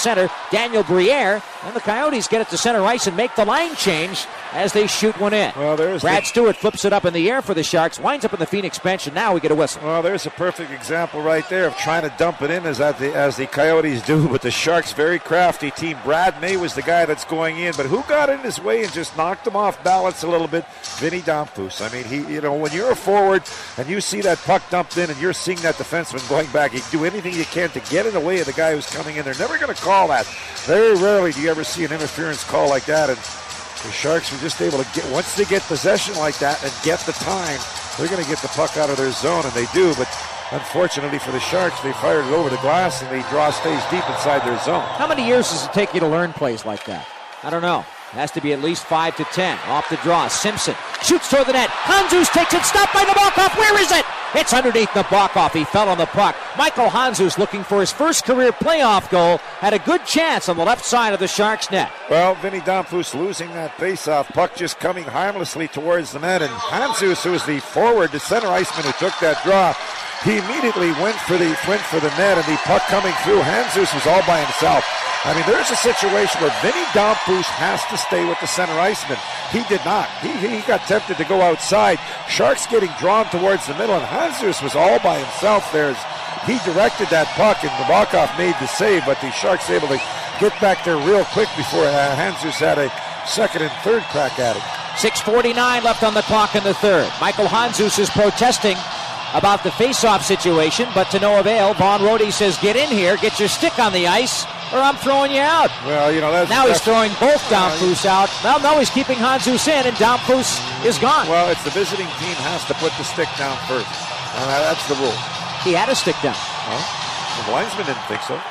center, Daniel Briere. And the Coyotes get it to center ice and make the line change as they shoot one in. Well, Brad Stewart flips it up in the air for the Sharks, winds up in the Phoenix bench, and now we get a whistle. Well, there's a perfect example right there of trying to dump it in as the Coyotes do, but the Sharks, very crafty team. Brad May was the guy that's going in, but who got in his way and just knocked him off balance a little bit? Vinny Damphousse. I mean, when you're a forward and you see that puck dumped in and you're seeing that defenseman going back, you do anything you can to get in the way of the guy who's coming in. They're never going to call that. Very rarely do you ever see an interference call like that, and the Sharks were just able to get, once they get possession like that and get the time, they're going to get the puck out of their zone, and they do, but unfortunately for the Sharks, they fired it over the glass and the draw stays deep inside their zone. How many years does it take you to learn plays like that? I don't know. It has to be at least 5 to 10. Off the draw, Simpson shoots toward the net. Handzus takes it, stopped by Nabokov. Where is it? It's underneath Nabokov. He fell on the puck. Michael Handzus, looking for his first career playoff goal, had a good chance on the left side of the Sharks' net. Well, Vinny Damphousse losing that face-off. Puck just coming harmlessly towards the net, and Handzus, who was the forward, the center iceman who took that draw, he immediately went for the net, and the puck coming through. Handzus was all by himself. I mean, there's a situation where Vinny Damphousse has to stay with the center iceman. He did not. He got tempted to go outside. Sharks getting drawn towards the middle, and Handzus was all by himself there. He directed that puck, and Nabokov made the save, but the Sharks able to get back there real quick before Handzus had a second and third crack at it. 6:49 left on the clock in the third. Michael Handzus is protesting about the face-off situation, but to no avail. Vaughn Rody says, get in here, get your stick on the ice, or I'm throwing you out. Well, now he's throwing both Damphousse out. Well, no, he's keeping Handzus in, and Damphousse is gone. Well, it's the visiting team has to put the stick down first. And that's the rule. He had a stick down. The linesman didn't think so.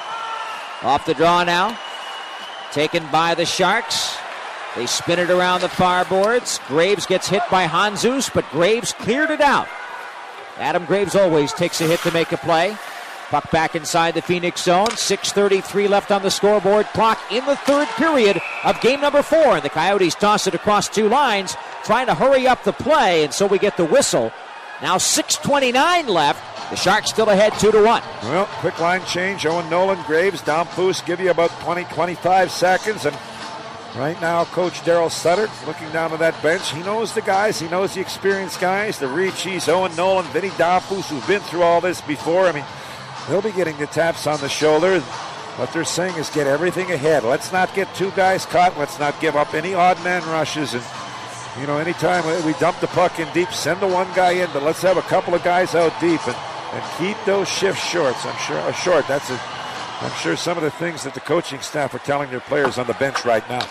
Off the draw now. Taken by the Sharks. They spin it around the far boards. Graves gets hit by Handzus, but Graves cleared it out. Adam Graves always takes a hit to make a play. Puck back inside the Phoenix zone. 6:33 left on the scoreboard clock in the third period of game number 4. And the Coyotes toss it across two lines, trying to hurry up the play, and so we get the whistle. Now 6:29 left. The Sharks still ahead 2-1. Well, quick line change. Owen Nolan, Graves, Damphousse give you about 20-25 seconds. And right now, Coach Daryl Sutter looking down to that bench. He knows the guys. He knows the experienced guys. The Ricci's, Owen Nolan, Vinny Damphousse, who've been through all this before. I mean, they'll be getting the taps on the shoulder. What they're saying is get everything ahead. Let's not get two guys caught. Let's not give up any odd man rushes. And, anytime we dump the puck in deep, send the one guy in, but let's have a couple of guys out deep and keep those shifts short. I'm sure some of the things that the coaching staff are telling their players on the bench right now.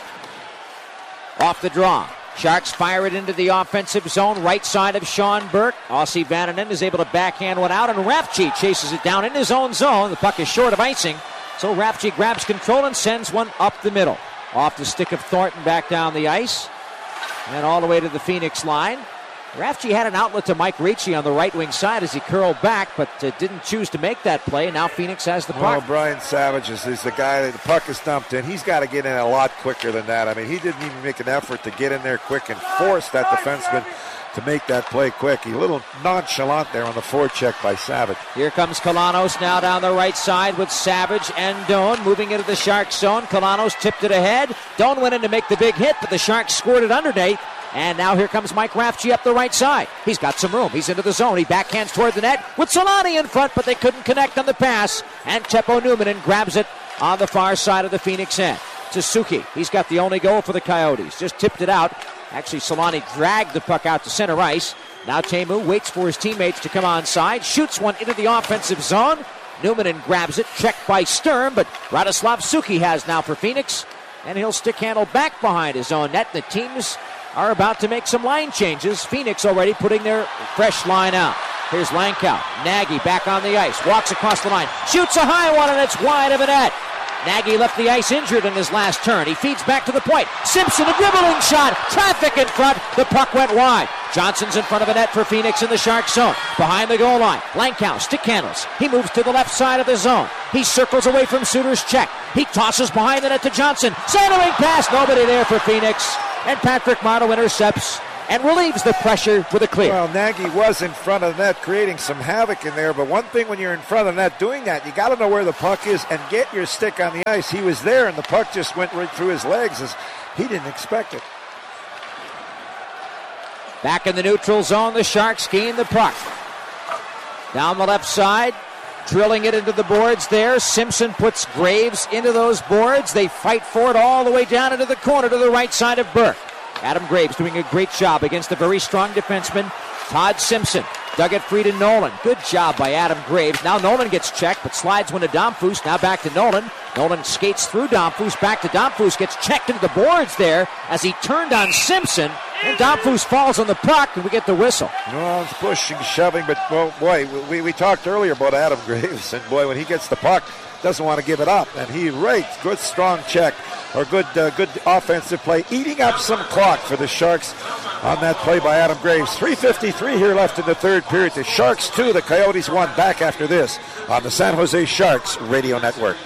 Off the draw. Sharks fire it into the offensive zone, right side of Sean Burke. Aussie Vananen is able to backhand one out, and Rafchi chases it down in his own zone. The puck is short of icing, so Rafchi grabs control and sends one up the middle. Off the stick of Thornton, back down the ice, and all the way to the Phoenix line. Rafchi had an outlet to Mike Ricci on the right wing side as he curled back, but didn't choose to make that play. Now Phoenix has the puck. Well, Brian Savage is the guy that the puck is dumped in. He's got to get in a lot quicker than that. I mean, he didn't even make an effort to get in there quick and force that defenseman to make that play quick. He a little nonchalant there on the forecheck by Savage. Here comes Kalanos now down the right side with Savage and Doan moving into the Sharks zone. Kalanos tipped it ahead. Doan went in to make the big hit, but the Sharks scored it underneath. And now here comes Mike Rafchi up the right side. He's got some room. He's into the zone. He backhands toward the net with Solani in front, but they couldn't connect on the pass. And Teppo Numminen grabs it on the far side of the Phoenix end. Suzuki, he's got the only goal for the Coyotes. Just tipped it out. Actually, Solani dragged the puck out to center ice. Now Teemu waits for his teammates to come onside. Shoots one into the offensive zone. Numminen grabs it. Checked by Sturm, but Radoslav Suzuki has now for Phoenix. And he'll stick handle back behind his own net. The teams are about to make some line changes. Phoenix already putting their fresh line out. Here's Langkow. Nagy back on the ice. Walks across the line. Shoots a high one, and it's wide of the net. Nagy left the ice injured in his last turn. He feeds back to the point. Simpson, a dribbling shot. Traffic in front. The puck went wide. Johnson's in front of the net for Phoenix in the Shark zone. Behind the goal line. Langkow stick handles. He moves to the left side of the zone. He circles away from Suter's check. He tosses behind the net to Johnson. Centering pass. Nobody there for Phoenix. And Patrick Marleau intercepts and relieves the pressure with a clear. Well, Nagy was in front of the net, creating some havoc in there. But one thing when you're in front of the net doing that, you got to know where the puck is and get your stick on the ice. He was there, and the puck just went right through his legs as he didn't expect it. Back in the neutral zone, the Sharks gain the puck. Down the left side, drilling it into the boards there. Simpson puts Graves into those boards. They fight for it all the way down into the corner to the right side of Burke. Adam Graves doing a great job against a very strong defenseman, Todd Simpson. Dug it free to Nolan. Good job by Adam Graves. Now Nolan gets checked, but slides one to Domfus. Now back to Nolan. Nolan skates through Domfus, back to Domfus, gets checked into the boards there as he turned on Simpson, and Domfus falls on the puck, and we get the whistle. Well, it's pushing, shoving, but, well, boy, we talked earlier about Adam Graves, and, boy, when he gets the puck, doesn't want to give it up, and he rates. Good strong check, or good offensive play, eating up some clock for the Sharks on that play by Adam Graves. 3:53 here left in the third period. The Sharks 2, the Coyotes 1. Back after this on the San Jose Sharks Radio Network.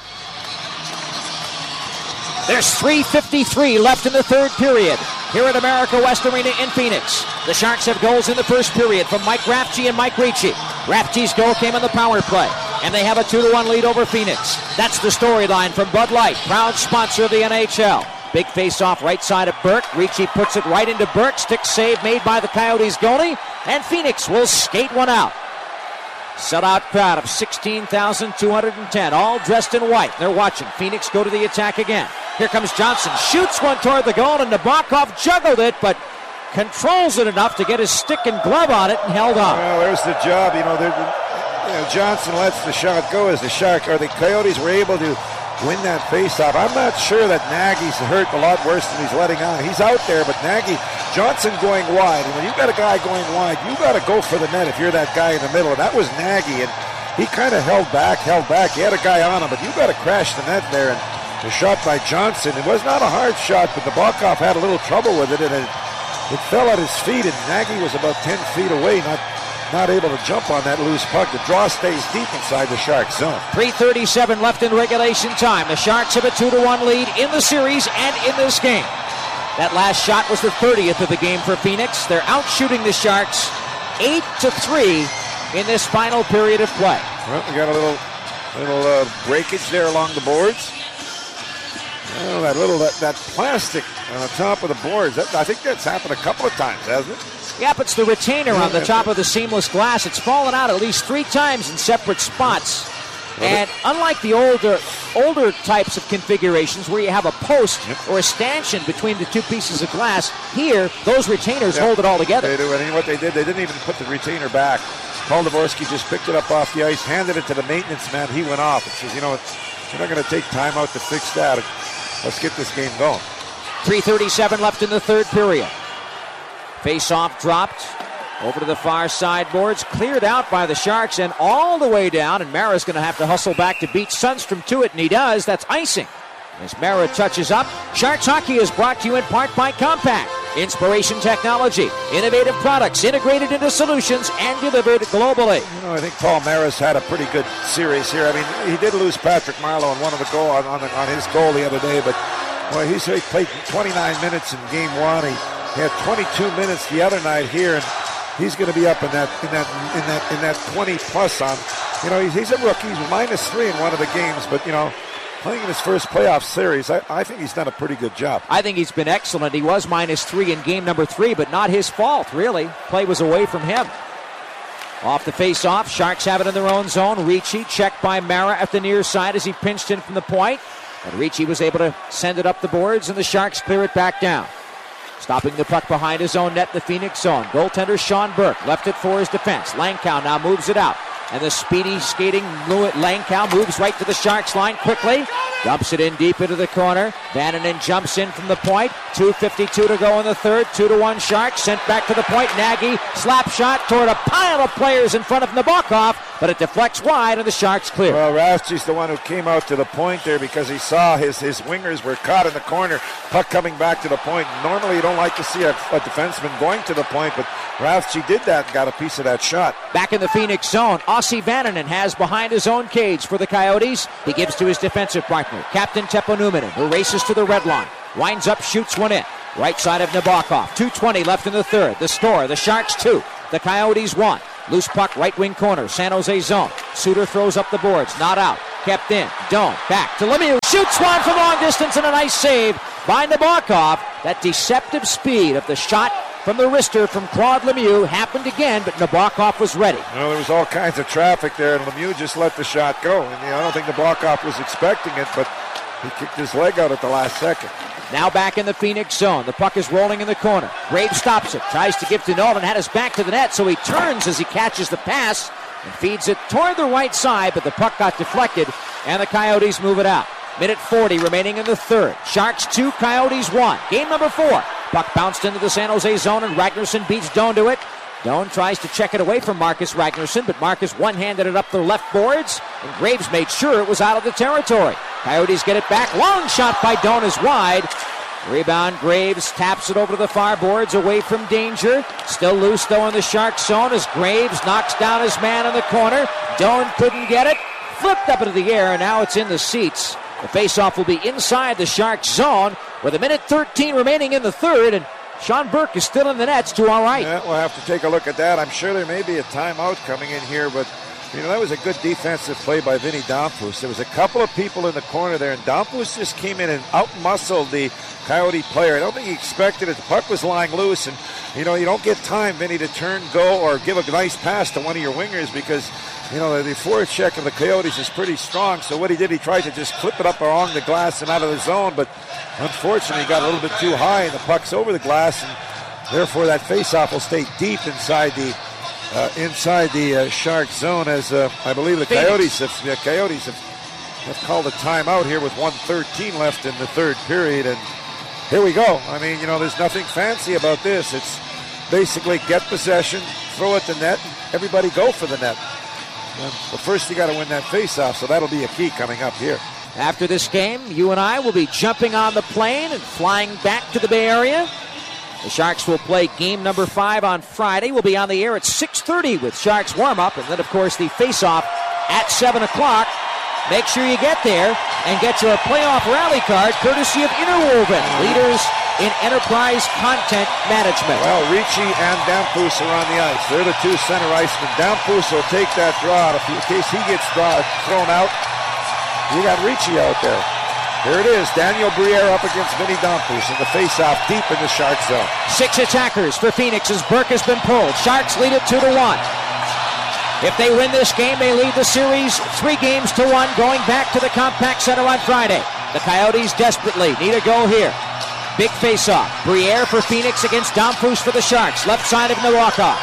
There's 3:53 left in the third period here at America West Arena in Phoenix. The Sharks have goals in the first period from Mike Raffji and Mike Ricci. Raffji's goal came on the power play, and they have a 2-1 lead over Phoenix. That's the storyline from Bud Light, proud sponsor of the NHL. Big face-off right side of Burke. Ricci puts it right into Burke. Stick save made by the Coyotes goalie, and Phoenix will skate one out. Sellout crowd of 16,210, all dressed in white. They're watching Phoenix go to the attack again. Here comes Johnson, shoots one toward the goal, and Nabokov juggled it, but controls it enough to get his stick and glove on it and held on. Well, there's the job. Johnson lets the shot go as the Shark, or the Coyotes were able to win that faceoff. I'm not sure that Nagy's hurt a lot worse than he's letting on. He's out there, but Johnson going wide. And when you've got a guy going wide, you got to go for the net if you're that guy in the middle. And that was Nagy, and he kind of held back. He had a guy on him, but you got to crash the net there. And the shot by Johnson, it was not a hard shot, but Nabokov had a little trouble with it, and it fell at his feet, and Nagy was about 10 feet away, not able to jump on that loose puck. The draw stays deep inside the Sharks zone. 3:37 left in regulation time. The Sharks have a 2-1 lead in the series and in this game. That last shot was the 30th of the game for Phoenix. They're out shooting the Sharks 8-3 in this final period of play. Well, we got a little breakage there along the boards. Oh, that plastic on the top of the boards. I think that's happened a couple of times, hasn't it? Yep, it's the retainer on the top of the seamless glass. It's fallen out at least 3 times in separate spots. And unlike the older types of configurations where you have a post or a stanchion between the two pieces of glass, here, those retainers hold it all together. They do, and you know what they did? They didn't even put the retainer back. Paul Dvorsky just picked it up off the ice, handed it to the maintenance man. He went off and says, we're not going to take time out to fix that. Let's get this game going. 3:37 left in the third period. Face-off dropped over to the far side boards, cleared out by the Sharks and all the way down, and Mara's going to have to hustle back to beat Sundstrom to it, and he does. That's icing. As Mara touches up, Sharks Hockey is brought to you in part by Compact. Inspiration technology, innovative products integrated into solutions and delivered globally. I think Paul Maris had a pretty good series here. I mean, he did lose Patrick Marleau on one of the goal on his goal the other day, but boy, he played 29 minutes in game 1. He had 22 minutes the other night here, and he's going to be up in that 20 plus on. He's a rookie. He's -3 in one of the games, but playing in his first playoff series, I think he's done a pretty good job. I think he's been excellent. He was -3 in game number 3, but not his fault, really. Play was away from him. Off the face-off, Sharks have it in their own zone. Ricci checked by Mara at the near side as he pinched in from the point. But Ricci was able to send it up the boards, and the Sharks clear it back down. Stopping the puck behind his own net, the Phoenix zone. Goaltender Sean Burke left it for his defense. Langkow now moves it out. And the speedy skating Langkow moves right to the Sharks line quickly. Dumps it in deep into the corner. Vananen jumps in from the point. 2:52 to go in the third. 2-1 Sharks. Sent back to the point. Nagy slap shot toward a pile of players in front of Nabokov, but it deflects wide and the Sharks clear. Well, Rasti's the one who came out to the point there because he saw his wingers were caught in the corner. Puck coming back to the point. Normally you don't like to see a defenseman going to the point, but Rasti did that and got a piece of that shot. Back in the Phoenix zone, Ossi Vananen has behind his own cage for the Coyotes. He gives to his defensive partner, Captain Teppo Numminen, who races to the red line. Winds up, shoots one in. Right side of Nabokov. 2:20 left in the third. The score, the Sharks 2, the Coyotes 1. Loose puck, right wing corner, San Jose zone. Suter throws up the boards, not out. Kept in. Doan back to Lemieux. Shoots one from long distance and a nice save by Nabokov. That deceptive speed of the shot from the wrister from Claude Lemieux happened again, but Nabokov was ready. There was all kinds of traffic there, and Lemieux just let the shot go. And I don't think Nabokov was expecting it, but he kicked his leg out at the last second. Now back in the Phoenix zone. The puck is rolling in the corner. Graves stops it. Tries to give to Nolan. Had his back to the net, so he turns as he catches the pass and feeds it toward the right side, but the puck got deflected, and the Coyotes move it out. Minute 40 remaining in the third. Sharks 2, Coyotes 1. Game number 4. Puck bounced into the San Jose zone, and Ragnarsson beats Doan to it. Doan tries to check it away from Marcus Ragnarsson, but Marcus one-handed it up the left boards, and Graves made sure it was out of the territory. Coyotes get it back. Long shot by Doan is wide. Rebound, Graves taps it over to the far boards, away from danger. Still loose, though, in the Sharks zone as Graves knocks down his man in the corner. Doan couldn't get it. Flipped up into the air, and now it's in the seats. The faceoff will be inside the Sharks zone with a minute 13 remaining in the third, and Sean Burke is still in the nets to our right. Yeah, we'll have to take a look at that. I'm sure there may be a timeout coming in here, but that was a good defensive play by Vinny Damphousse. There was a couple of people in the corner there, and Damphousse just came in and out-muscled the Coyote player. I don't think he expected it. The puck was lying loose, and you don't get time, Vinny, to turn, go, or give a nice pass to one of your wingers because the forecheck of the Coyotes is pretty strong. So what he did, he tried to just clip it up along the glass and out of the zone, but unfortunately he got a little bit too high, and the puck's over the glass, and therefore that faceoff will stay deep inside the Shark zone, as I believe the Coyotes have called a timeout here with 1:13 left in the third period, and here we go. There's nothing fancy about this. It's basically get possession, throw at the net, and everybody go for the net. But first you got to win that faceoff, so that'll be a key coming up here. After this game, you and I will be jumping on the plane and flying back to the Bay Area. The Sharks will play game number 5 on Friday. We'll be on the air at 6:30 with Sharks warm-up, and then, of course, the face-off at 7 o'clock. Make sure you get there and get your playoff rally card courtesy of Interwoven, leaders in enterprise content management. Well, Ricci and Damphousse are on the ice. They're the two center icemen. Damphousse will take that draw. In case he gets thrown out, you got Ricci out there. Here it is, Daniel Briere up against Vinny Damphousse in the face-off deep in the Sharks zone. 6 attackers for Phoenix as Burke has been pulled. Sharks lead it 2-1. If they win this game, they lead the series 3-1 going back to the Compaq Center on Friday. The Coyotes desperately need a goal here. Big face-off. Briere for Phoenix against Damphousse for the Sharks. Left side of Nabokov.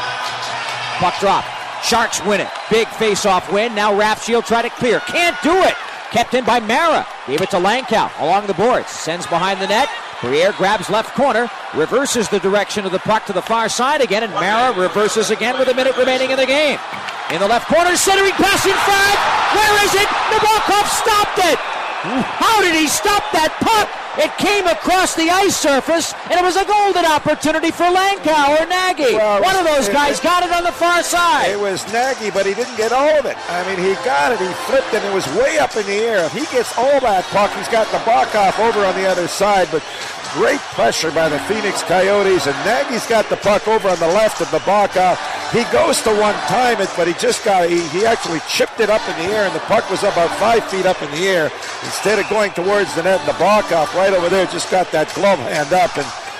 Puck drop. Sharks win it. Big face-off win. Now Raphael try to clear. Can't do it. Kept in by Mara. Gave it to Langkow along the boards. Sends behind the net. Briere grabs left corner. Reverses the direction of the puck to the far side again. And Mara reverses again with a minute remaining in the game. In the left corner, centering pass in front. Where is it? Nabokov stopped it. How did he stop that puck? It came across the ice surface, and it was a golden opportunity for Langkow or Nagy. Well, one of those guys got it on the far side. It was Nagy, but he didn't get all of it. He got it, he flipped it, and it was way up in the air. If he gets all that puck, he's got Nabokov over on the other side, but great pressure by the Phoenix Coyotes, and Nagy's got the puck over on the left of Nabokov. He goes to one-time it, but he actually chipped it up in the air, and the puck was about 5 feet up in the air. Instead of going towards the net, Nabokov right over there just got that glove hand up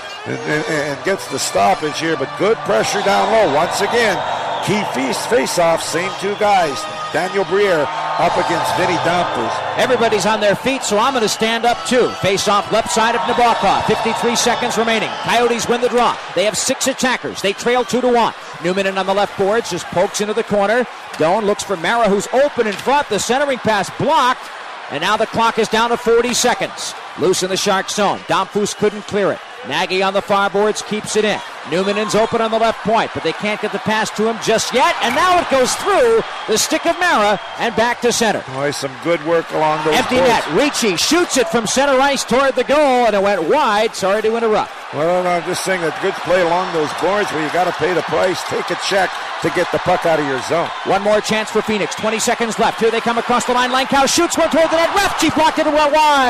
and gets the stoppage here, but good pressure down low. Once again, key face-off, same two guys. Daniel Briere up against Vinny Damphousse. Everybody's on their feet, so I'm going to stand up too. Face-off left side of Nabokov. 53 seconds remaining. Coyotes win the draw. They have 6 attackers. They trail 2-1. Newman on the left boards just pokes into the corner. Doan looks for Mara, who's open in front. The centering pass blocked. And now the clock is down to 40 seconds. Loose in the Sharks zone. Damphousse couldn't clear it. Nagy on the far boards keeps it in. Newman's open on the left point, but they can't get the pass to him just yet. And now it goes through the stick of Mara and back to center. Boy, some good work along those empty boards. Net. Ricci shoots it from center ice toward the goal, and it went wide. Sorry to interrupt. Well, I'm just saying that good play along those boards where you got to pay the price, take a check to get the puck out of your zone. One more chance for Phoenix. 20 seconds left. Here they come across the line. Langkow shoots one toward the net. Refchi blocked it and went wide.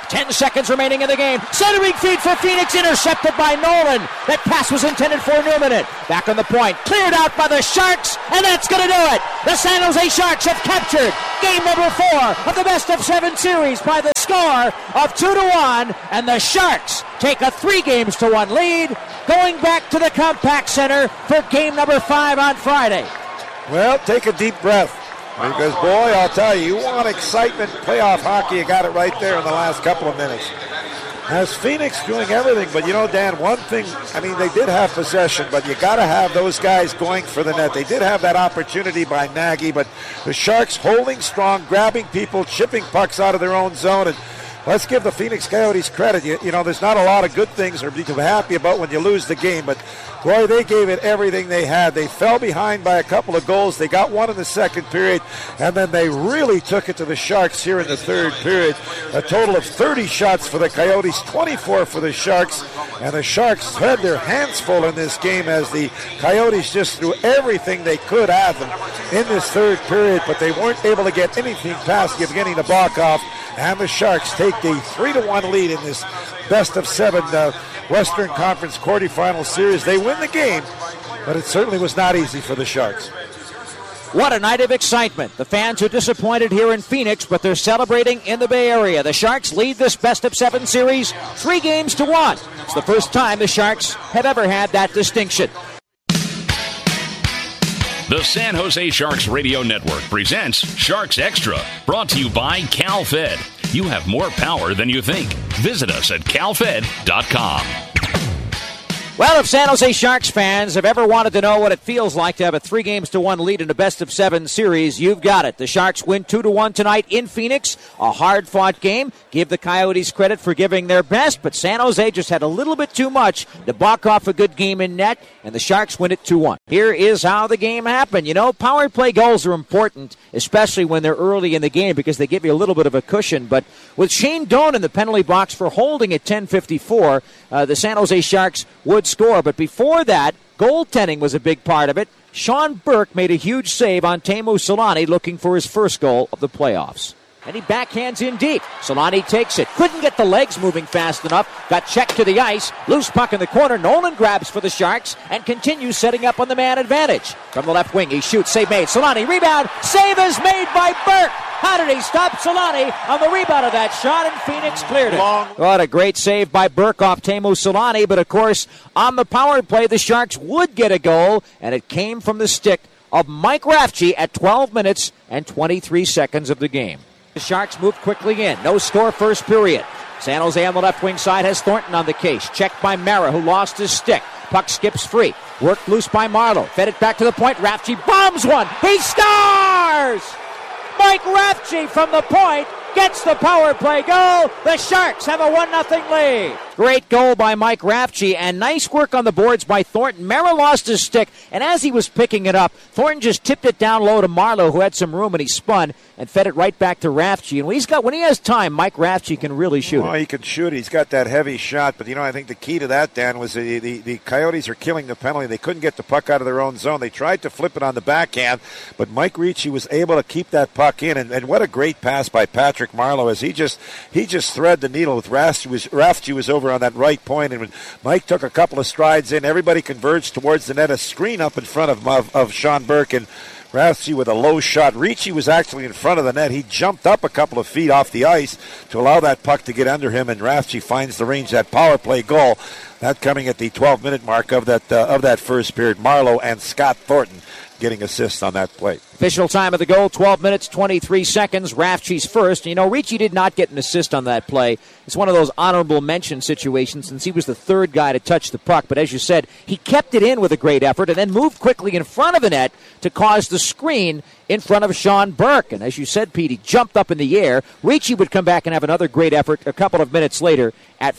10 seconds remaining in the game. Centering feed for Phoenix, intercepted by Nolan. That pass was intended for Newman. Back on the point, cleared out by the Sharks, and that's going to do it. The San Jose Sharks have captured game number 4 of the best-of-7 series by the score of 2-1, and the Sharks take a 3-1 lead, going back to the Compaq Center for game number 5 on Friday. Well, take a deep breath. Because, boy, I'll tell you, you want excitement, playoff hockey, you got it right there in the last couple of minutes. Has Phoenix doing everything, but, Dan, one thing, they did have possession, but you got to have those guys going for the net. They did have that opportunity by Nagy, but the Sharks holding strong, grabbing people, chipping pucks out of their own zone, and let's give the Phoenix Coyotes credit. There's not a lot of good things to be happy about when you lose the game, but boy, they gave it everything they had. They fell behind by a couple of goals. They got one in the second period, and then they really took it to the Sharks here in the third period. A total of 30 shots for the Coyotes, 24 for the Sharks, and the Sharks had their hands full in this game as the Coyotes just threw everything they could at them in this third period, but they weren't able to get anything past Evgeny Nabokov, and the Sharks take the 3-1 lead in this best-of-7 Western Conference quarterfinal series. They win the game, but it certainly was not easy for the Sharks. What a night of excitement. The fans are disappointed here in Phoenix, but they're celebrating in the Bay Area. The Sharks lead this best-of-7 series 3-1. It's the first time the Sharks have ever had that distinction. The San Jose Sharks Radio Network presents Sharks Extra, brought to you by CalFed. You have more power than you think. Visit us at calfed.com. Well, if San Jose Sharks fans have ever wanted to know what it feels like to have a 3-1 lead in a best-of-7 series, you've got it. The Sharks win 2-1 tonight in Phoenix. A hard-fought game. Give the Coyotes credit for giving their best, but San Jose just had a little bit too much to balk off a good game in net, and the Sharks win it 2-1. Here is how the game happened. Power play goals are important, especially when they're early in the game, because they give you a little bit of a cushion. But with Shane Doan in the penalty box for holding at 10:54, the San Jose Sharks would score. But before that, goaltending was a big part of it. Sean Burke made a huge save on Teemu Selanne, looking for his first goal of the playoffs. And he backhands in deep. Selanne takes it. Couldn't get the legs moving fast enough. Got checked to the ice. Loose puck in the corner. Nolan grabs for the Sharks and continues setting up on the man advantage. From the left wing, he shoots. Save made. Selanne, rebound. Save is made by Burke. How did he stop Selanne on the rebound of that shot, and Phoenix cleared it? What a great save by Burke off Teemu Selanne, but of course, on the power play, the Sharks would get a goal, and it came from the stick of Mike Rafchi at 12 minutes and 23 seconds of the game. The Sharks moved quickly in. No score first period. San Jose on the left wing side has Thornton on the case. Checked by Mara, who lost his stick. Puck skips free. Worked loose by Marlowe. Fed it back to the point. Rafchi bombs one. He scores! Mike Rafchi from the point gets the power play goal. The Sharks have a 1-0 lead. Great goal by Mike Rafchi, and nice work on the boards by Thornton. Mara lost his stick, and as he was picking it up, Thornton just tipped it down low to Marlowe, who had some room, and he spun and fed it right back to Rafchi. And when he has time, Mike Rafchi can really shoot it. He can shoot. He's got that heavy shot, but I think the key to that, Dan, was the Coyotes are killing the penalty. They couldn't get the puck out of their own zone. They tried to flip it on the backhand, but Mike Ricci was able to keep that puck in, and what a great pass by Patrick Marlowe as he just threaded the needle with Rafchi was over on that right point, and when Mike took a couple of strides in, everybody converged towards the net, a screen up in front of Sean Burke, and Rafchi with a low shot. Ricci was actually in front of the net. He jumped up a couple of feet off the ice to allow that puck to get under him, and Rafchi finds the range. That power play goal, that coming at the 12-minute mark of that first period. Marlowe and Scott Thornton getting assists on that play. Official time of the goal, 12 minutes, 23 seconds. Rafchi's first. Ricci did not get an assist on that play. It's one of those honorable mention situations since he was the third guy to touch the puck. But as you said, he kept it in with a great effort and then moved quickly in front of the net to cause the screen in front of Sean Burke. And as you said, Pete, he jumped up in the air. Ricci would come back and have another great effort a couple of minutes later at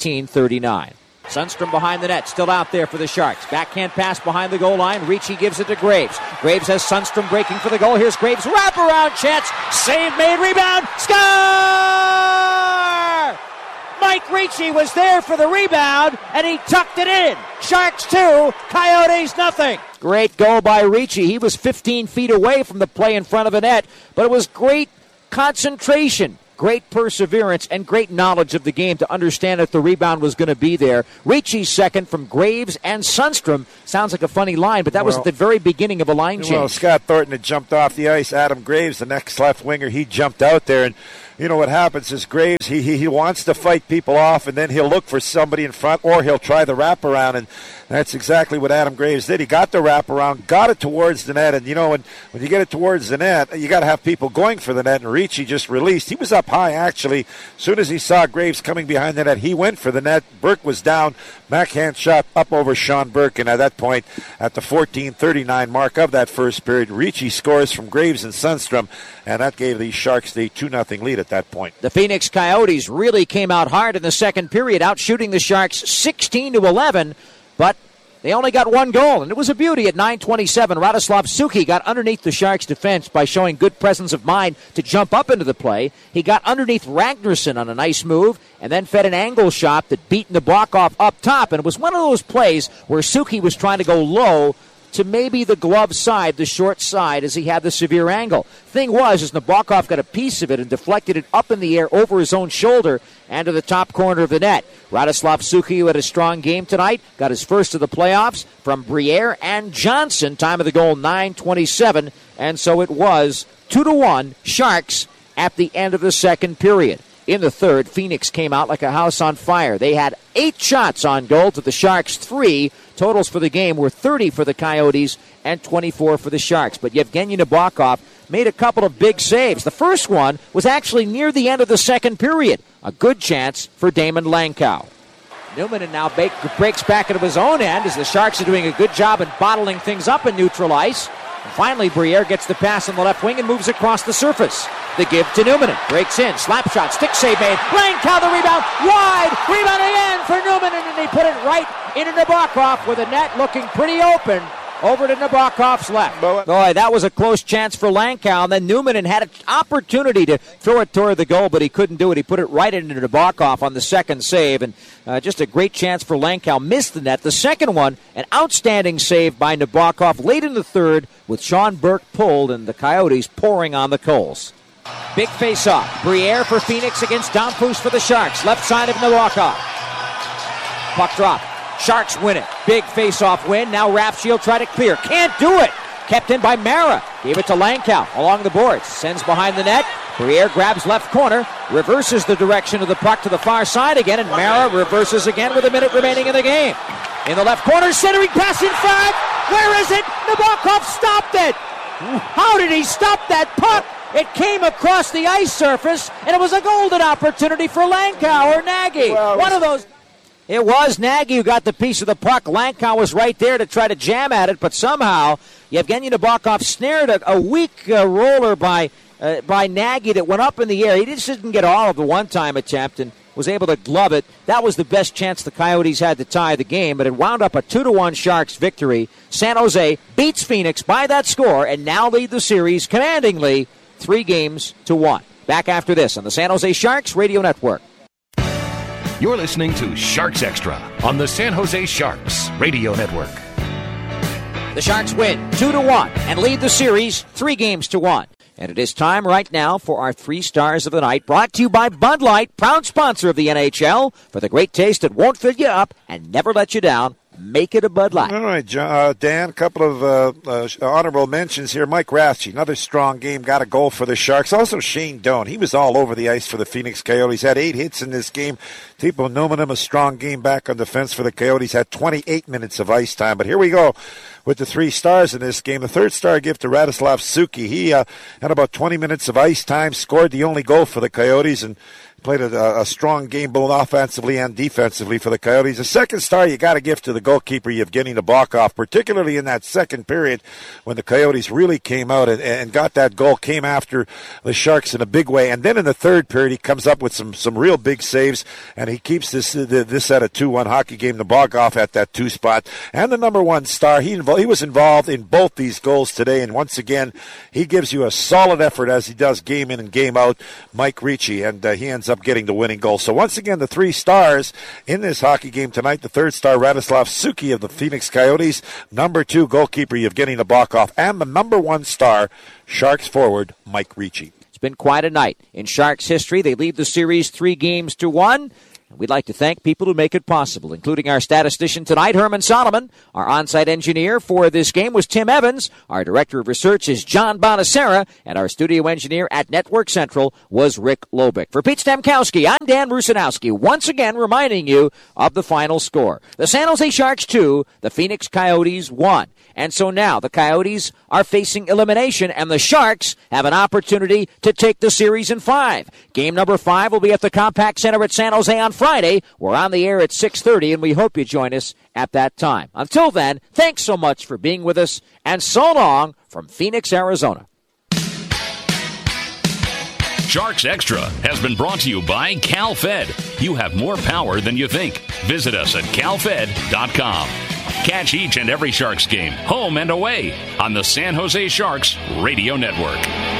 14:39. Sundstrom behind the net, still out there for the Sharks. Backhand pass behind the goal line. Ricci gives it to Graves. Graves has Sundstrom breaking for the goal. Here's Graves' wraparound chance. Save made, rebound, score! Mike Ricci was there for the rebound, and he tucked it in. Sharks 2, Coyotes nothing. Great goal by Ricci. He was 15 feet away from the play in front of the net, but it was great concentration great perseverance, and great knowledge of the game to understand that the rebound was going to be there. Ricci second from Graves and Sundstrom. Sounds like a funny line, but that was at the very beginning of a line change. Well, Scott Thornton had jumped off the ice. Adam Graves, the next left winger, he jumped out there, and you know what happens is Graves, he wants to fight people off, and then he'll look for somebody in front, or he'll try the wraparound, and that's exactly what Adam Graves did. He got the wraparound, got it towards the net, and you know, when you get it towards the net, you got to have people going for the net, and Ricci just released. He was up high, actually. As soon as he saw Graves coming behind the net, he went for the net. Burke was down. Backhand shot up over Sean Burke, and at that point, at the 14:39 mark of that first period, Ricci scores from Graves and Sundstrom, and that gave the Sharks the 2-0 lead at that point. The Phoenix Coyotes really came out hard in the second period, outshooting the Sharks 16-11, but they only got one goal, and it was a beauty at 9:27. Radoslav Suki got underneath the Sharks' defense by showing good presence of mind to jump up into the play. He got underneath Ragnarsson on a nice move, and then fed an angle shot that beat Nabokov up top. And it was one of those plays where Suki was trying to go low to maybe the glove side, the short side, as he had the severe angle. Thing was, Nabokov got a piece of it and deflected it up in the air over his own shoulder and to the top corner of the net. Radoslav Suki, who had a strong game tonight, got his first of the playoffs from Briere and Johnson. Time of the goal, 9:27, and so it was 2-1 Sharks at the end of the second period. In the third, Phoenix came out like a house on fire. They had 8 shots on goal to the Sharks' 3. Totals for the game were 30 for the Coyotes and 24 for the Sharks. But Yevgeny Nabokov made a couple of big saves. The first one was actually near the end of the second period. A good chance for Damon Langkow. Newman now breaks back into his own end as the Sharks are doing a good job in bottling things up in neutral ice. And finally, Briere gets the pass on the left wing and moves across the surface. The give to Newman. Breaks in. Slap shot. Stick save made. Langkow the rebound. Wide. Rebound again for Newman. And they put it right into Nabokov with the net looking pretty open. Over to Nabokov's left. Boy, that was a close chance for Langkow. And then Newman had an opportunity to throw it toward the goal, but he couldn't do it. He put it right into Nabokov on the second save. And just a great chance for Langkow. Missed the net. The second one, an outstanding save by Nabokov late in the third with Sean Burke pulled and the Coyotes pouring on the coals. Big face-off. Briere for Phoenix against Domfus for the Sharks. Left side of Nabokov. Puck drop. Sharks win it. Big face-off win. Now Rapshield try to clear. Can't do it. Kept in by Mara. Gave it to Langkow along the boards. Sends behind the net. Briere grabs left corner. Reverses the direction of the puck to the far side again. And Mara reverses again with a minute remaining in the game. In the left corner, centering pass in front. Where is it? Nabokov stopped it. How did he stop that puck? It came across the ice surface, and it was a golden opportunity for Langkow or Nagy. One of those. It was Nagy who got the piece of the puck. Langkow was right there to try to jam at it, but somehow Yevgeny Nabokov snared a weak roller by Nagy that went up in the air. He just didn't get all of the one-time attempt and was able to glove it. That was the best chance the Coyotes had to tie the game, but it wound up a 2-1 Sharks victory. San Jose beats Phoenix by that score and now lead the series commandingly 3-1. Back after this on the San Jose Sharks Radio Network. You're listening to Sharks Extra on the San Jose Sharks Radio Network. The Sharks win 2-1 and lead the series 3-1. And it is time right now for our 3 stars of the night, brought to you by Bud Light, proud sponsor of the NHL, for the great taste that won't fill you up and never let you down. Make it a Bud Light. All right, Dan, a couple of honorable mentions here. Mike Rathje, another strong game, got a goal for the Sharks. Also, Shane Doan, he was all over the ice for the Phoenix Coyotes, had 8 hits in this game. Timo Numminen, a strong game back on defense for the Coyotes, had 28 minutes of ice time. But here we go with the 3 stars in this game. The third star gift to Radoslav Suki. He had about 20 minutes of ice time, scored the only goal for the Coyotes, and played a strong game both offensively and defensively for the Coyotes. The second star you got to give to the goalkeeper, Yevgeny Nabokov, particularly in that second period when the Coyotes really came out and got that goal, came after the Sharks in a big way. And then in the third period, he comes up with some real big saves, and he keeps this at a 2-1 hockey game. Nabokov at that 2 spot. And the number 1 star, he was involved in both these goals today, and once again, he gives you a solid effort as he does game in and game out, Mike Ricci, and he ends up getting the winning goal. So once again, the 3 stars in this hockey game tonight. The third star, Radoslav Suki of the Phoenix Coyotes. Number 2, goalkeeper Yevgeny Nabokov. And the number 1 star, Sharks forward, Mike Ricci. been quite a night. In Sharks history, they lead the series 3-1. We'd like to thank people who make it possible, including our statistician tonight, Herman Solomon. Our on-site engineer for this game was Tim Evans. Our director of research is John Bonacera. And our studio engineer at Network Central was Rick Lobick. For Pete Stamkowski, I'm Dan Rusanowski, once again reminding you of the final score. The San Jose Sharks 2, the Phoenix Coyotes 1. And so now the Coyotes are facing elimination, and the Sharks have an opportunity to take the series in 5. Game number 5 will be at the Compaq Center at San Jose on Friday. We're on the air at 6:30, and we hope you join us at that time. Until then, thanks so much for being with us, and so long from Phoenix, Arizona. Sharks Extra has been brought to you by CalFed. You have more power than you think. Visit us at calfed.com. Catch each and every Sharks game, home and away, on the San Jose Sharks Radio Network.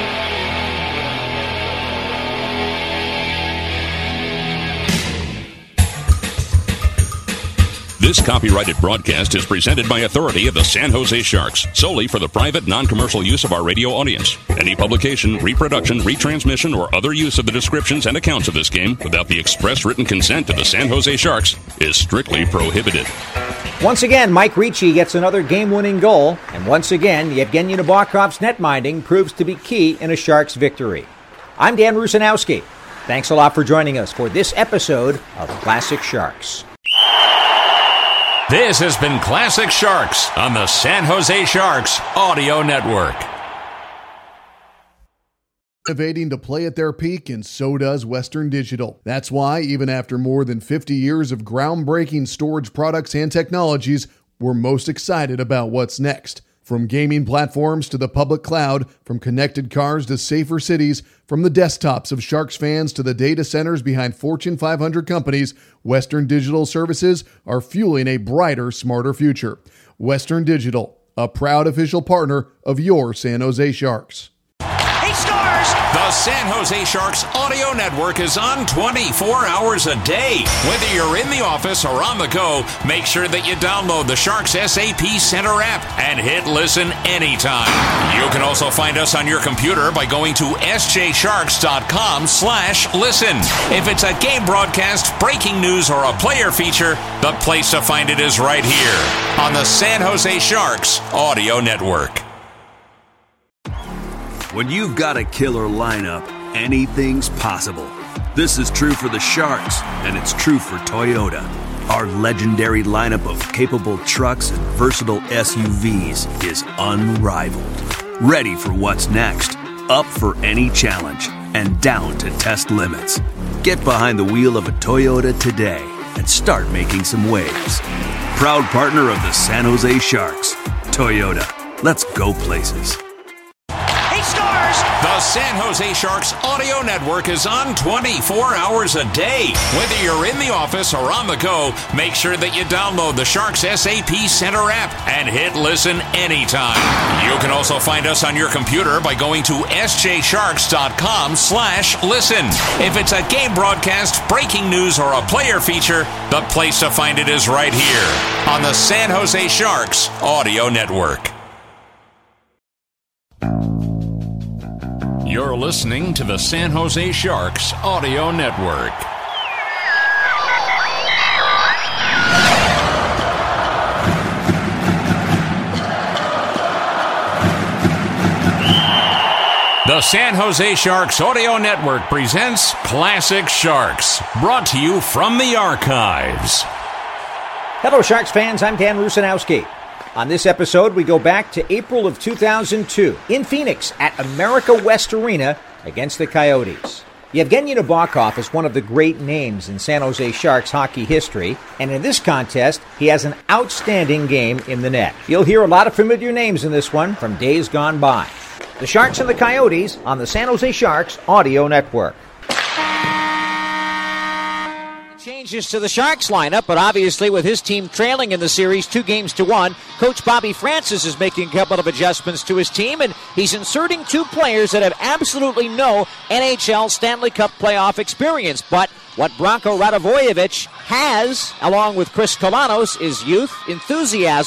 This copyrighted broadcast is presented by authority of the San Jose Sharks, solely for the private, non-commercial use of our radio audience. Any publication, reproduction, retransmission, or other use of the descriptions and accounts of this game without the express written consent of the San Jose Sharks is strictly prohibited. Once again, Mike Ricci gets another game-winning goal, and once again, Yevgeny Nabokov's netminding proves to be key in a Sharks victory. I'm Dan Rusanowski. Thanks a lot for joining us for this episode of Classic Sharks. This has been Classic Sharks on the San Jose Sharks Audio Network. Innovating to play at their peak, and so does Western Digital. That's why, even after more than 50 years of groundbreaking storage products and technologies, we're most excited about what's next. From gaming platforms to the public cloud, from connected cars to safer cities, from the desktops of Sharks fans to the data centers behind Fortune 500 companies, Western Digital services are fueling a brighter, smarter future. Western Digital, a proud official partner of your San Jose Sharks. He scores! The San Jose Sharks Audio Network is on 24 hours a day. Whether you're in the office or on the go, make sure that you download the Sharks SAP Center app and hit listen anytime. You can also find us on your computer by going to sjsharks.com/listen. If it's a game broadcast, breaking news, or a player feature, the place to find it is right here on the San Jose Sharks Audio Network. When you've got a killer lineup, anything's possible. This is true for the Sharks, and it's true for Toyota. Our legendary lineup of capable trucks and versatile SUVs is unrivaled. Ready for what's next, up for any challenge, and down to test limits. Get behind the wheel of a Toyota today and start making some waves. Proud partner of the San Jose Sharks. Toyota, let's go places. The San Jose Sharks Audio Network is on 24 hours a day. Whether you're in the office or on the go, make sure that you download the Sharks SAP Center app and hit listen anytime. You can also find us on your computer by going to sjsharks.com/listen. If it's a game broadcast, breaking news, or a player feature, the place to find it is right here on the San Jose Sharks Audio Network. You're listening to the San Jose Sharks Audio Network. The San Jose Sharks Audio Network presents Classic Sharks, brought to you from the archives. Hello, Sharks fans. I'm Dan Rusanowski. On this episode, we go back to April of 2002 in Phoenix at America West Arena against the Coyotes. Yevgeny Nabokov is one of the great names in San Jose Sharks hockey history, and in this contest, he has an outstanding game in the net. You'll hear a lot of familiar names in this one from days gone by. The Sharks and the Coyotes on the San Jose Sharks Audio Network. Changes to the Sharks lineup, but obviously with his team trailing in the series 2-1, Coach Bobby Francis is making a couple of adjustments to his team, and he's inserting two players that have absolutely no NHL Stanley Cup playoff experience. But what Branko Radivojevic has, along with Chris Kolanos, is youth, enthusiasm,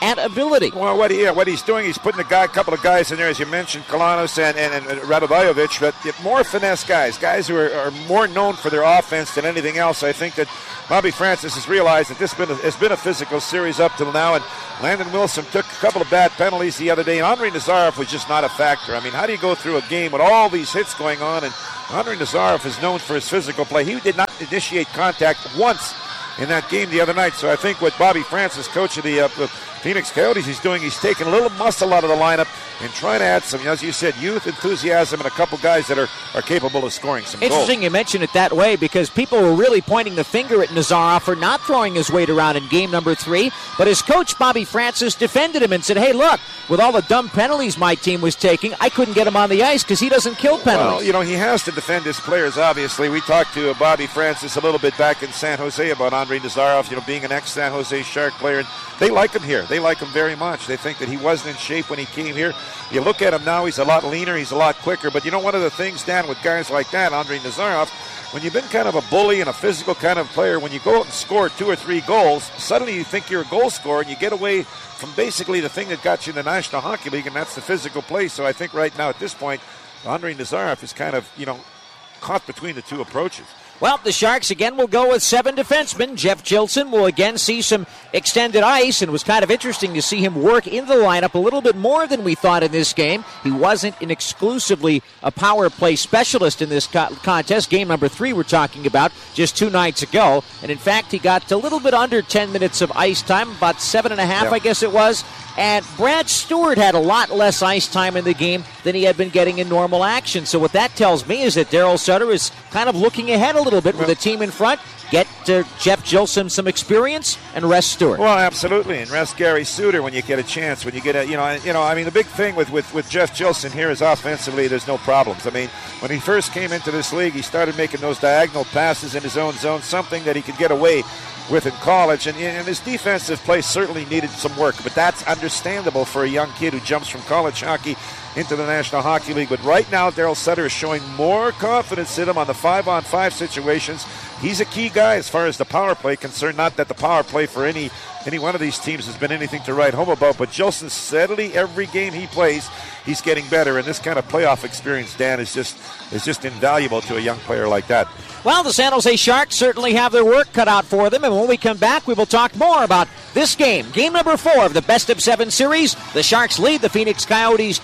and ability. Well, what he's doing, he's putting a couple of guys in there, as you mentioned, Kalanos and Radovajovic, but more finesse guys who are more known for their offense than anything else. I think that Bobby Francis has realized that this has been a physical series up till now, and Landon Wilson took a couple of bad penalties the other day, and Andrei Nazarov was just not a factor. I mean, how do you go through a game with all these hits going on? And Andrei Nazarov is known for his physical play. He did not initiate contact once in that game the other night. So I think what Bobby Francis, coach of the Phoenix Coyotes, he's doing, he's taking a little muscle out of the lineup and trying to add some, as you said, youth, enthusiasm, and a couple guys that are capable of scoring some goals. Interesting you mention it that way, because people were really pointing the finger at Nazarov for not throwing his weight around in game number 3, but his coach, Bobby Francis, defended him and said, hey, look, with all the dumb penalties my team was taking, I couldn't get him on the ice because he doesn't kill penalties. Well, he has to defend his players, obviously. We talked to Bobby Francis a little bit back in San Jose about Andrei Nazarov, being an ex-San Jose Shark player, and they like him here. They like him very much. They think that he wasn't in shape when he came here. You look at him now, he's a lot leaner, he's a lot quicker, but one of the things, Dan, with guys like that, Andrei Nazarov, when you've been kind of a bully and a physical kind of player, when you go out and score 2 or 3 goals, suddenly you think you're a goal scorer and you get away from basically the thing that got you in the National Hockey League, and that's the physical play. So I think right now at this point, Andrei Nazarov is kind of, caught between the two approaches. Well, the Sharks again will go with 7 defensemen. Jeff Jilson will again see some extended ice, and it was kind of interesting to see him work in the lineup a little bit more than we thought in this game. He wasn't exclusively a power play specialist in this contest. Game number 3 we're talking about just 2 nights ago. And in fact, he got a little bit under 10 minutes of ice time, about 7.5, I guess it was. And Brad Stewart had a lot less ice time in the game than he had been getting in normal action. So what that tells me is that Daryl Sutter is kind of looking ahead a little bit with the team in front. Get Jeff Jilson some experience and rest Stewart. Well, absolutely, and rest Gary Suter when you get a chance. When you get the big thing with Jeff Jilson here is offensively, there's no problems. I mean, when he first came into this league, he started making those diagonal passes in his own zone, something that he could get away with in college, and his defensive play certainly needed some work, but that's understandable for a young kid who jumps from college hockey into the National Hockey League. But right now, Daryl Sutter is showing more confidence in him on the 5-on-5 situations. He's a key guy as far as the power play concerned. Not that the power play for any one of these teams has been anything to write home about, but Jilson steadily, every game he plays, he's getting better, and this kind of playoff experience, Dan, is just invaluable to a young player like that. Well, the San Jose Sharks certainly have their work cut out for them, and when we come back, we will talk more about this game. Game number 4 of the best-of-7 series. The Sharks lead the Phoenix Coyotes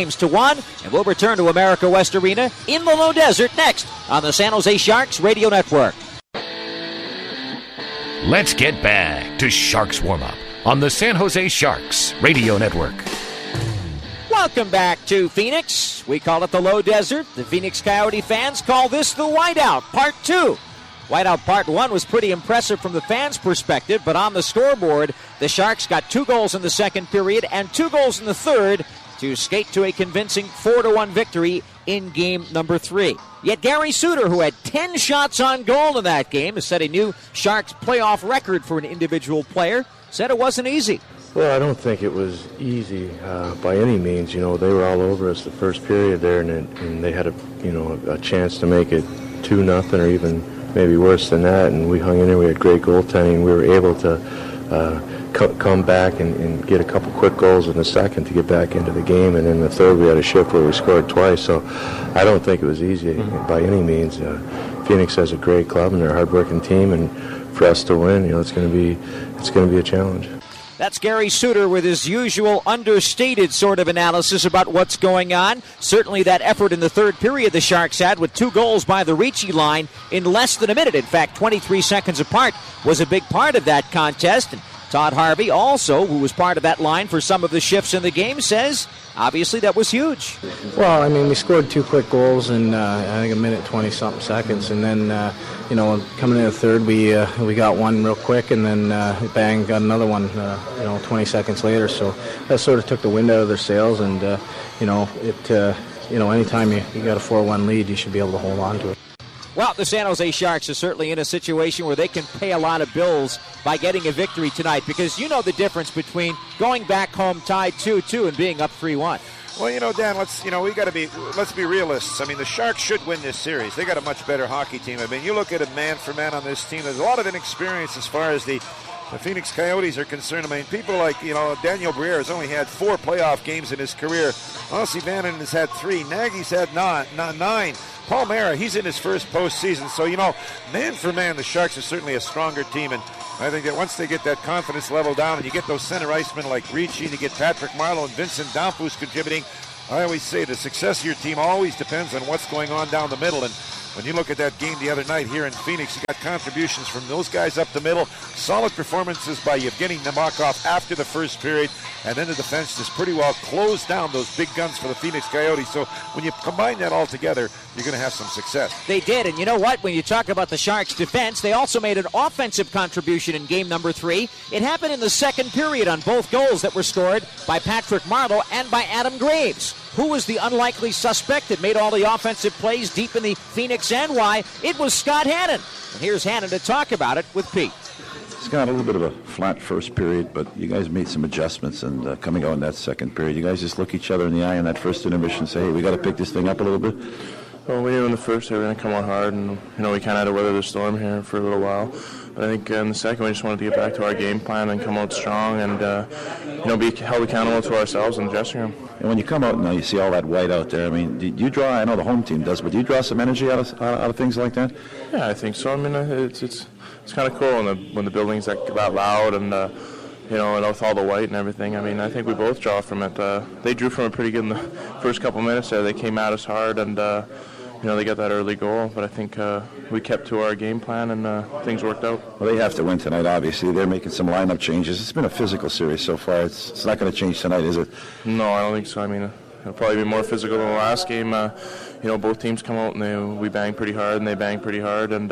2-1, and we'll return to America West Arena in the Low Desert next on the San Jose Sharks Radio Network. Let's get back to Sharks Warm-Up on the San Jose Sharks Radio Network. Welcome back to Phoenix. We call it the Low Desert. The Phoenix Coyote fans call this the Whiteout Part 2. Whiteout Part 1 was pretty impressive from the fans' perspective, but on the scoreboard, the Sharks got 2 goals in the second period and 2 goals in the third to skate to a convincing 4-1 victory in game number 3. Yet Gary Suter, who had 10 shots on goal in that game, has set a new Sharks playoff record for an individual player, said it wasn't easy. Well, I don't think it was easy by any means. They were all over us the first period there, and they had a chance to make it 2-0 or even maybe worse than that, and we hung in there. We had great goaltending. We were able to come back and get a couple quick goals in the second to get back into the game, and in the third we had a shift where we scored twice. So I don't think it was easy by any means. Phoenix has a great club and they're a hard-working team, and for us to win, it's going to be a challenge. That's Gary Suter with his usual understated sort of analysis about what's going on. Certainly that effort in the third period the Sharks had with 2 goals by the Ricci line in less than a minute. In fact, 23 seconds apart was a big part of that contest. And Todd Harvey also, who was part of that line for some of the shifts in the game, says obviously that was huge. Well, we scored 2 quick goals in I think a minute 20-something seconds, and then coming in the third we got one real quick, and then bang, got another one 20 seconds later. So that sort of took the wind out of their sails, and anytime you got a 4-1 lead, you should be able to hold on to it. Well, the San Jose Sharks are certainly in a situation where they can pay a lot of bills by getting a victory tonight, because you know the difference between going back home tied 2-2 and being up 3-1. Well, Dan, let's be realists. The Sharks should win this series. They got a much better hockey team. You look at it man for man on this team. There's a lot of inexperience as far as the the Phoenix Coyotes are concerned. I mean, people like, Daniel Briere has only had 4 playoff games in his career. Ossie Vannanen has had 3. Nagy's had 9. Paul Mara, he's in his first postseason. So, man for man, the Sharks are certainly a stronger team. And I think that once they get that confidence level down and you get those center icemen like Ricci, and you get Patrick Marleau and Vincent Damphousse contributing, I always say the success of your team always depends on what's going on down the middle. And when you look at that game the other night here in Phoenix, you got contributions from those guys up the middle. Solid performances by Yevgeny Nabokov after the first period. And then the defense just pretty well closed down those big guns for the Phoenix Coyotes. So when you combine that all together, you're going to have some success. They did. And you know what? When you talk about the Sharks' defense, they also made an offensive contribution in game number 3. It happened in the second period on both goals that were scored by Patrick Marleau and by Adam Graves. Who was the unlikely suspect that made all the offensive plays deep in the Phoenix end? Why, it was Scott Hannon. And here's Hannon to talk about it with Pete. Scott, a little bit of a flat first period, but you guys made some adjustments, and coming out in that second period, you guys just look each other in the eye in that first intermission and say, hey, we got to pick this thing up a little bit? Well, we knew in the first we were going to come on hard, and we kind of had to weather the storm here for a little while. But I think in the second we just wanted to get back to our game plan and come out strong and be held accountable to ourselves in the dressing room. And when you come out and you see all that white out there, I mean, do you draw? I know the home team does, but do you draw some energy out of things like that? Yeah, I think so. I mean, it's kind of cool when the building's that loud and and with all the white and everything. I mean, I think we both draw from it. They drew from it pretty good in the first couple minutes there. They came at us hard and. They got that early goal, but I think we kept to our game plan and things worked out. Well, they have to win tonight, obviously. They're making some lineup changes. It's been a physical series so far. It's not going to change tonight, is it? No, I don't think so. I mean, it'll probably be more physical than the last game. Both teams come out and we bang pretty hard and they bang pretty hard, and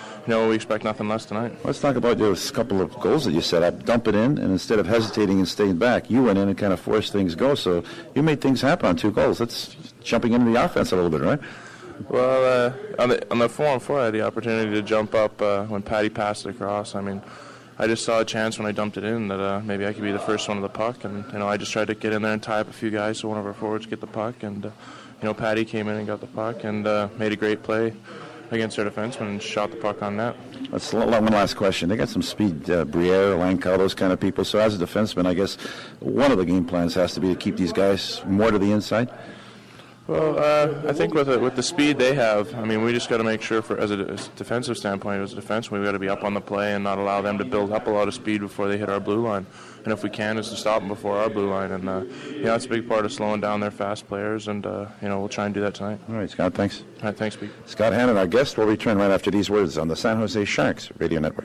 we expect nothing less tonight. Let's talk about those couple of goals that you set up. Dump it in, and instead of hesitating and staying back, you went in and kind of forced things go. So you made things happen on 2 goals. That's jumping into the offense a little bit, right? Well, on the 4-on-4, I had the opportunity to jump up when Patty passed it across. I mean, I just saw a chance when I dumped it in that maybe I could be the first one to the puck, and I just tried to get in there and tie up a few guys so one of our forwards get the puck, and Patty came in and got the puck and made a great play against our defenseman and shot the puck on net. That's one last question. They got some speed, Briere, Langkow, those kind of people. So as a defenseman, I guess one of the game plans has to be to keep these guys more to the inside. Well, I think with the speed they have, I mean, we just got to make sure, as a defensive standpoint, as a defenseman, we've got to be up on the play and not allow them to build up a lot of speed before they hit our blue line. And if we can, is to stop them before our blue line. And, that's a big part of slowing down their fast players. And, we'll try and do that tonight. All right, Scott, thanks. All right, thanks, Pete. Scott Hannon, our guest, will return right after these words on the San Jose Sharks Radio Network.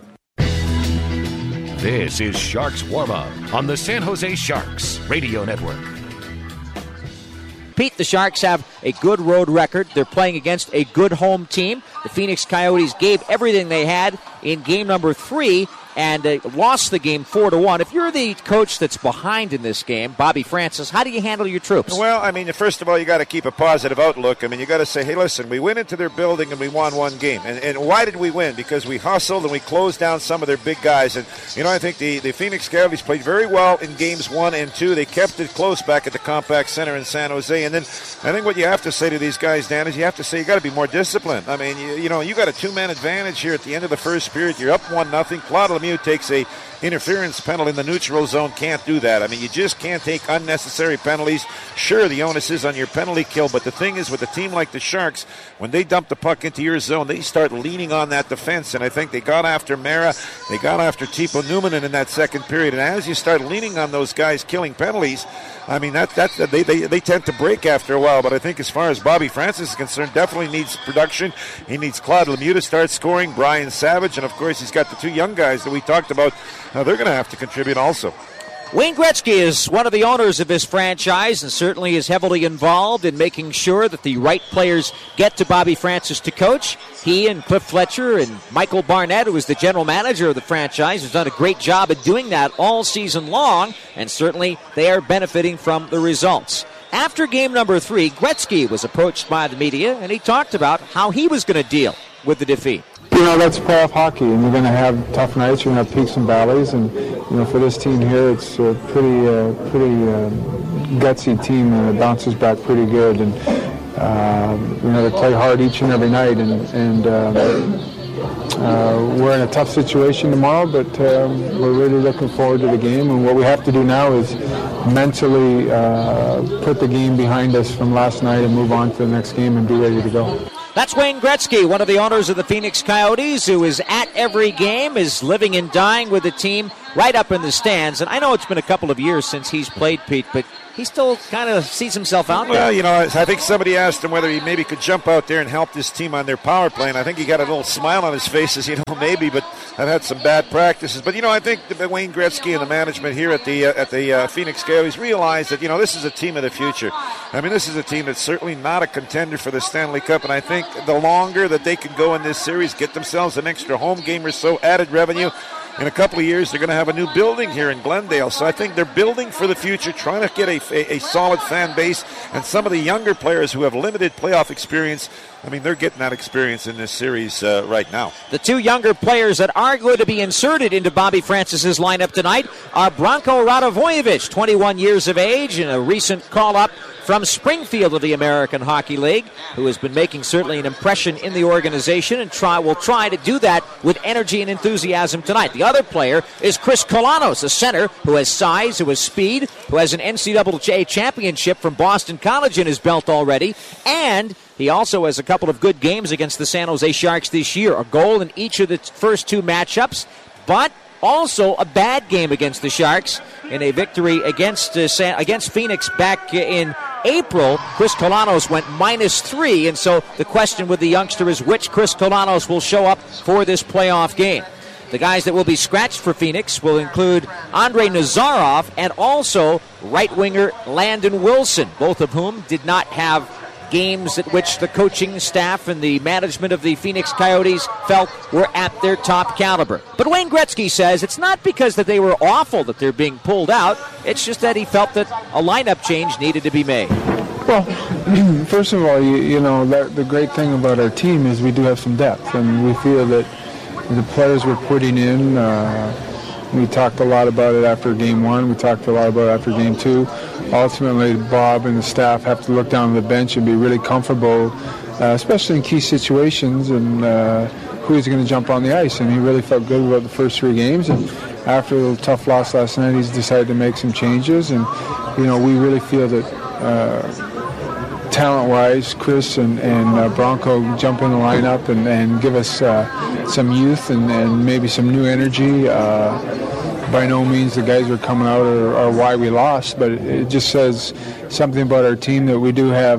This is Sharks Warm-Up on the San Jose Sharks Radio Network. Pete, the Sharks have a good road record. They're playing against a good home team. The Phoenix Coyotes gave everything they had in game number 3 and lost the game 4-1. If you're the coach that's behind in this game, Bobby Francis, how do you handle your troops? Well, I mean, first of all, you got to keep a positive outlook. I mean, you got to say, hey, listen, we went into their building and we won one game. And why did we win? Because we hustled and we closed down some of their big guys. And, I think the Phoenix Coyotes played very well in games 1 and 2. They kept it close back at the Compaq Center in San Jose. And then I think what you have to say to these guys, Dan, is you have to say you got to be more disciplined. I mean, you got a 2-man advantage here at the end of the first period. You're up 1-0. Claude Lemieux takes a interference penalty in the neutral zone. Can't do that. I mean, you just can't take unnecessary penalties. Sure, the onus is on your penalty kill, but the thing is, with a team like the Sharks, when they dump the puck into your zone, they start leaning on that defense, and I think they got after Mara, they got after Teppo Numminen in that second period, and as you start leaning on those guys killing penalties, I mean, they tend to break after a while, but I think as far as Bobby Francis is concerned, definitely needs production. He needs Claude Lemieux to start scoring, Brian Savage, and of course he's got the 2 young guys that we talked about. They're going to have to contribute also. Wayne Gretzky is one of the owners of this franchise and certainly is heavily involved in making sure that the right players get to Bobby Francis to coach. He and Cliff Fletcher and Michael Barnett, who is the general manager of the franchise, has done a great job at doing that all season long, and certainly they are benefiting from the results. After game number 3, Gretzky was approached by the media, and he talked about how he was going to deal with the defeat. That's playoff hockey, and you're going to have tough nights. You're going to have peaks and valleys, and for this team here, it's a pretty gutsy team, and it bounces back pretty good. And they play hard each and every night, and we're in a tough situation tomorrow, but we're really looking forward to the game. And what we have to do now is mentally put the game behind us from last night and move on to the next game and be ready to go. That's Wayne Gretzky, one of the owners of the Phoenix Coyotes, who is at every game, is living and dying with the team right up in the stands. And I know it's been a couple of years since he's played, Pete, but he still kind of sees himself out there. Well, you know, I think somebody asked him whether he maybe could jump out there and help this team on their power play, and I think he got a little smile on his face as, maybe, but I've had some bad practices. But, I think that Wayne Gretzky and the management here at the Phoenix Coyotes realize that, this is a team of the future. I mean, this is a team that's certainly not a contender for the Stanley Cup, and I think the longer that they can go in this series, get themselves an extra home game or so, added revenue, in a couple of years, they're going to have a new building here in Glendale. So I think they're building for the future, trying to get a solid fan base. And some of the younger players who have limited playoff experience, they're getting that experience in this series right now. The two younger players that are going to be inserted into Bobby Francis's lineup tonight are Branko Radovojevic, 21 years of age, and a recent call-up from Springfield of the American Hockey League, who has been making certainly an impression in the organization and will try to do that with energy and enthusiasm tonight. The other player is Chris Kolanos, a center who has size, who has speed, who has an NCAA championship from Boston College in his belt already, and he also has a couple of good games against the San Jose Sharks this year, a goal in each of the first two matchups, but also a bad game against the Sharks in a victory against Phoenix back in April. Chris Kolanos went -3, and so the question with the youngster is which Chris Kolanos will show up for this playoff game. The guys that will be scratched for Phoenix will include Andrei Nazarov and also right winger Landon Wilson, both of whom did not have games at which the coaching staff and the management of the Phoenix Coyotes felt were at their top caliber. But Wayne Gretzky says it's not because that they were awful that they're being pulled out. It's just that he felt that a lineup change needed to be made. Well, first of all, the great thing about our team is we do have some depth, and we feel that the players we're putting in, we talked a lot about it after Game 1. We talked a lot about it after Game 2. Ultimately, Bob and the staff have to look down the bench and be really comfortable, especially in key situations, and who's going to jump on the ice. And he really felt good about the first 3 games. And after a little tough loss last night, he's decided to make some changes. And, we really feel that talent-wise, Chris and Branko jump in the lineup and give us some youth and maybe some new energy. By no means the guys who are coming out are why we lost, but it just says something about our team that we do have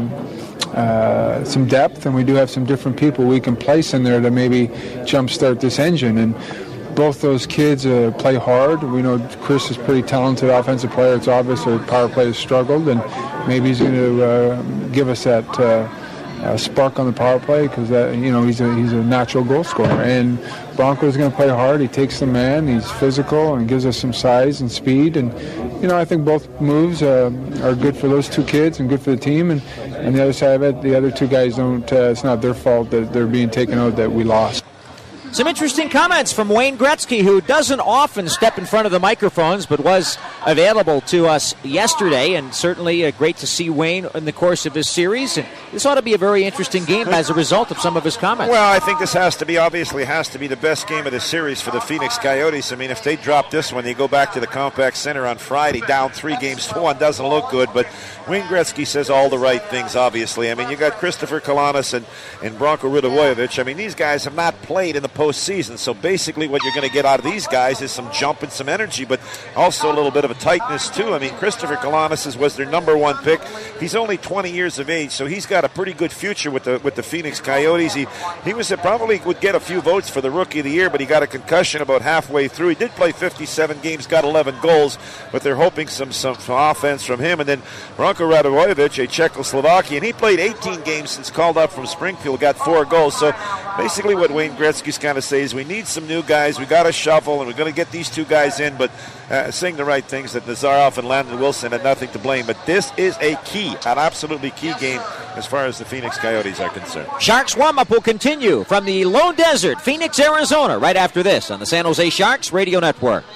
some depth, and we do have some different people we can place in there to maybe jumpstart this engine. And both those kids play hard. We know Chris is a pretty talented offensive player. It's obvious our power play has struggled, and maybe he's going to give us that spark on the power play because he's a natural goal scorer. And Branko's going to play hard. He takes the man. He's physical and gives us some size and speed. And I think both moves are good for those two kids and good for the team. And on the other side of it, the other two guys don't. It's not their fault that they're being taken out that we lost. Some interesting comments from Wayne Gretzky, who doesn't often step in front of the microphones, but was available to us yesterday, and certainly great to see Wayne in the course of his series. And this ought to be a very interesting game as a result of some of his comments. Well, I think this has to be the best game of the series for the Phoenix Coyotes. If they drop this one, they go back to the Compaq Center on Friday, down 3-1. Doesn't look good, but Wayne Gretzky says all the right things, obviously. You got Christopher Kolanos and Branko Radovojevic. These guys have not played in the postseason, so basically what you're going to get out of these guys is some jump and some energy, but also a little bit of a tightness too. Christopher Kolanos was their number 1 pick. He's only 20 years of age, so he's got a pretty good future with the Phoenix Coyotes. He was probably would get a few votes for the Rookie of the Year, but he got a concussion about halfway through. He did play 57 games, got 11 goals, but they're hoping some offense from him. And then Branko Radovojevic, a Czechoslovakian, he played 18 games since called up from Springfield, got 4 goals. So basically what Wayne Gretzky's kind of says, we need some new guys, we got to shuffle, and we're going to get these 2 guys in, but saying the right things, that Nazarov and Landon Wilson had nothing to blame. But this is an absolutely key game as far as the Phoenix Coyotes are concerned. Sharks warm-up will continue from the Low Desert, Phoenix, Arizona, right after this on the San Jose Sharks Radio Network.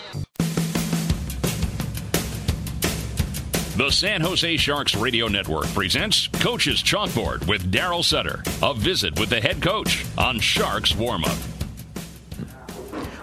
The San Jose Sharks Radio Network presents Coach's Chalkboard with Daryl Sutter. A visit with the head coach on Sharks Warm-Up.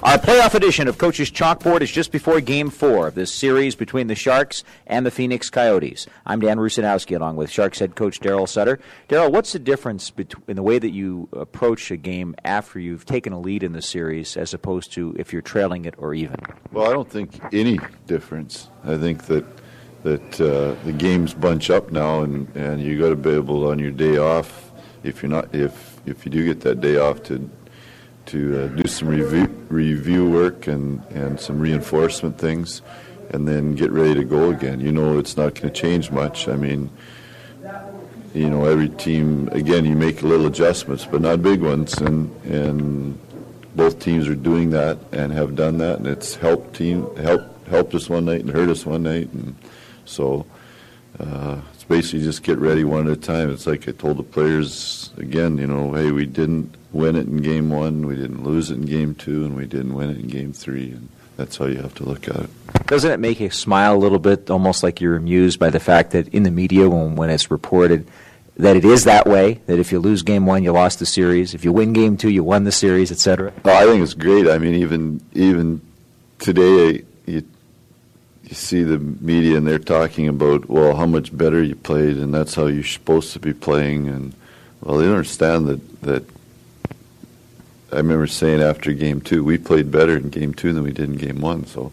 Our playoff edition of Coach's Chalkboard is just before Game 4 of this series between the Sharks and the Phoenix Coyotes. I'm Dan Rusanowski along with Sharks head coach Daryl Sutter. Daryl, what's the difference in the way that you approach a game after you've taken a lead in the series as opposed to if you're trailing it or even? Well, I don't think any difference. I think that the games bunch up now, and you got to be able on your day off, if you do get that day off, to do some review work and some reinforcement things, and then get ready to go again. It's not going to change much. I mean, every team, again, you make little adjustments, but not big ones, and both teams are doing that and have done that, and it's helped us one night and hurt us one night, and so it's basically just get ready one at a time. It's like I told the players again, hey, we didn't win it in Game 1, we didn't lose it in Game 2, and we didn't win it in Game 3, and that's how you have to look at it. Doesn't it make you smile a little bit, almost like you're amused by the fact that in the media, when it's reported that it is that way, that if you lose Game 1, you lost the series, if you win Game 2, you won the series, etc.? Oh, I think it's great. I mean, even today, you see the media and they're talking about, well, how much better you played, and that's how you're supposed to be playing, and well, they don't understand that I remember saying after Game 2, we played better in Game 2 than we did in Game 1. So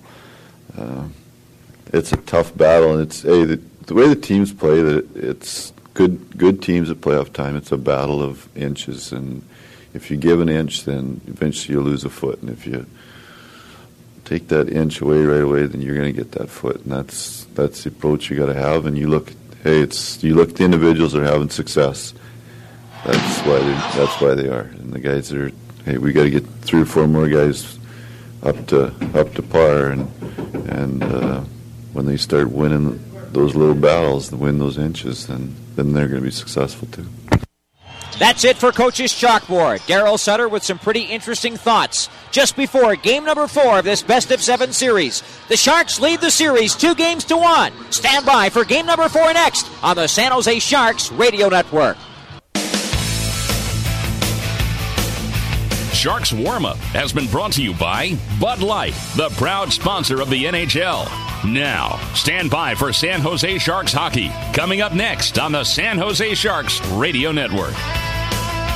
it's a tough battle, and it's the way the teams play. That it's good teams at playoff time. It's a battle of inches, and if you give an inch, then eventually you lose a foot, and if you take that inch away right away, then you're going to get that foot, and that's the approach you got to have. And you look at the individuals that are having success. That's why they are, and the guys are. Hey, we got to get 3 or 4 more guys up to par, and when they start winning those little battles, and win those inches, then they're going to be successful too. That's it for Coach's Chalkboard. Daryl Sutter with some pretty interesting thoughts just before Game number 4 of this best-of-7 series. The Sharks lead the series 2-1. Stand by for Game number 4 next on the San Jose Sharks Radio Network. Sharks Warm-Up has been brought to you by Bud Light, the proud sponsor of the NHL. Now, stand by for San Jose Sharks hockey, coming up next on the San Jose Sharks Radio Network.